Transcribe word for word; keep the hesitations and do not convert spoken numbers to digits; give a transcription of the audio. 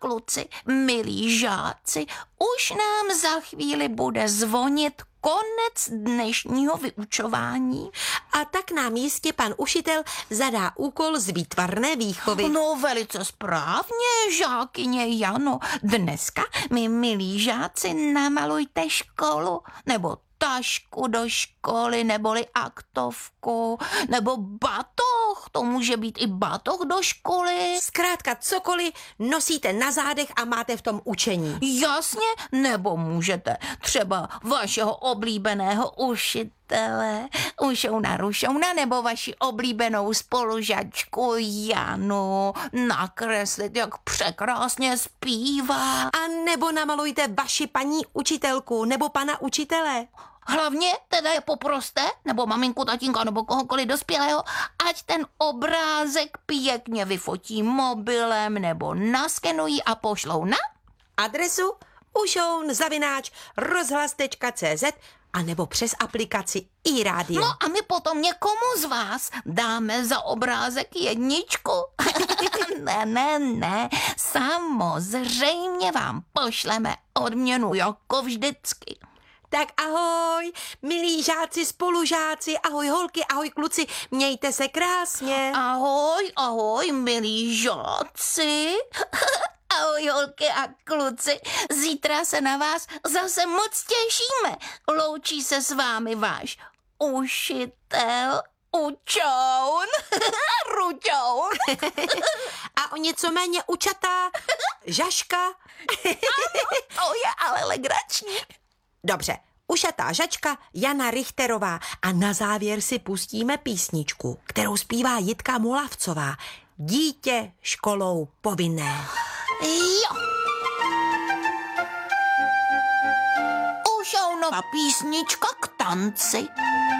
kluci, milí žáci, už nám za chvíli bude zvonit konec dnešního vyučování. A tak nám jistě pan učitel zadá úkol z výtvarné výchovy. No velice správně, žákyně Jano. Dneska mi, milí žáci, namalujte školu, nebo tašku do školy, neboli aktovku, nebo batoh, to může být i batoh do školy. Zkrátka cokoliv nosíte na zádech a máte v tom učení. Jasně, nebo můžete třeba vašeho oblíbeného učitele, Ušouna Rušouna, nebo vaši oblíbenou spolužačku Janu nakreslit, jak překrásně zpívá. A nebo namalujte vaši paní učitelku nebo pana učitele. Hlavně teda je poproste, nebo maminku, tatínka, nebo kohokoliv dospělého, ať ten obrázek pěkně vyfotí mobilem nebo naskenují a pošlou na adresu ušoun zavináč rozhlas tečka cé zet a nebo přes aplikaci iRádio. No a my potom někomu z vás dáme za obrázek jedničku. ne, ne, ne, samozřejmě vám pošleme odměnu jako vždycky. Tak ahoj, milí žáci, spolužáci, ahoj holky, ahoj kluci, mějte se krásně. Ahoj, ahoj, milí žáci. Ahoj holky a kluci, zítra se na vás zase moc těšíme. Loučí se s vámi váš učitel Učoun, Ruťoun. A o něco méně učatá Žaška. Ano, to je ale legrační. Dobře, ušatá Žačka Jana Richterová a na závěr si pustíme písničku, kterou zpívá Jitka Molavcová. Dítě školou povinné. Jo. Ušounova písnička k tanci.